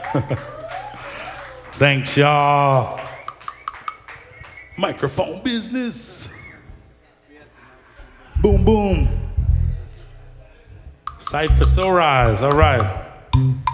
Thanks, y'all. Microphone business. Boom, boom. Cypher Sorise, all right.